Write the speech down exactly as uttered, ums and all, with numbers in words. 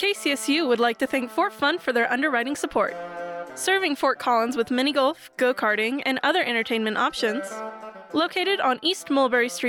K C S U would like to thank Fort Fun for their underwriting support. Serving Fort Collins with mini golf, go-karting, and other entertainment options. Located on East Mulberry Street